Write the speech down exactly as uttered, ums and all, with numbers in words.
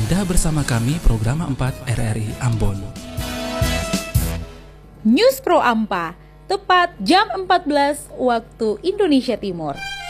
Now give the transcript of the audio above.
Anda bersama kami program empat R R I Ambon. News Pro Ampa, tepat jam empat belas waktu Indonesia Timur.